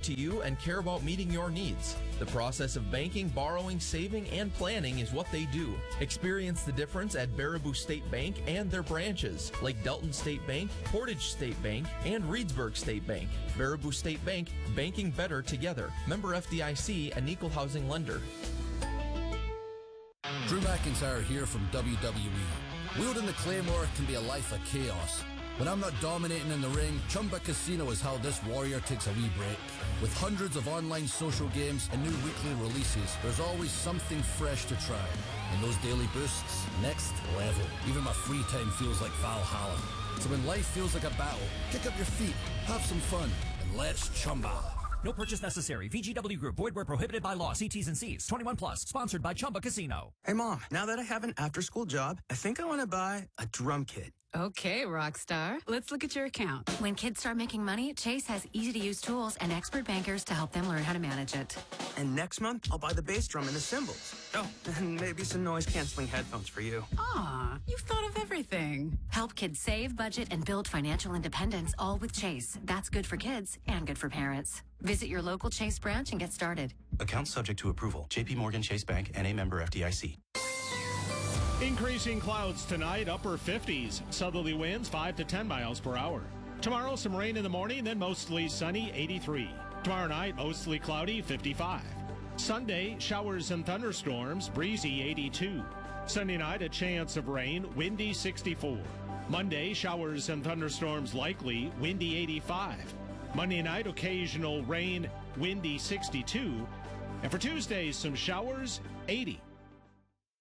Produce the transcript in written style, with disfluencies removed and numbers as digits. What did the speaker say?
to you and care about meeting your needs. The process of banking, borrowing, saving, and planning is what they do. Experience the difference at Baraboo State Bank and their branches, like Delton State Bank, Portage State Bank, and Reedsburg State Bank. Baraboo State Bank, banking better together. Member FDIC, an equal housing lender. Drew McIntyre here from WWE. Wielding the Claymore can be a life of chaos. When I'm not dominating in the ring, Chumba Casino is how this warrior takes a wee break. With hundreds of online social games and new weekly releases, there's always something fresh to try. And those daily boosts, next level. Even my free time feels like Valhalla. So when life feels like a battle, kick up your feet, have some fun, and let's Chumba. No purchase necessary. VGW Group. Void where prohibited by law. See T's and C's. 21 plus. Sponsored by Chumba Casino. Hey, Mom. Now that I have an after-school job, I think I want to buy a drum kit. Okay, Rockstar. Let's look at your account. When kids start making money, Chase has easy-to-use tools and expert bankers to help them learn how to manage it. And next month, I'll buy the bass drum and the cymbals. Oh, and maybe some noise-canceling headphones for you. Aw, you've thought of everything. Help kids save, budget, and build financial independence, all with Chase. That's good for kids and good for parents. Visit your local Chase branch and get started. Account subject to approval. J.P. Morgan Chase Bank, N.A. member FDIC. Increasing clouds tonight, upper 50s. Southerly winds 5 to 10 miles per hour. Tomorrow, some rain in the morning, then mostly sunny, 83. Tomorrow night, mostly cloudy, 55. Sunday, showers and thunderstorms, breezy, 82. Sunday night, a chance of rain, windy, 64. Monday, showers and thunderstorms likely, windy, 85. Monday night, occasional rain, windy, 62. And for Tuesday, some showers, 80.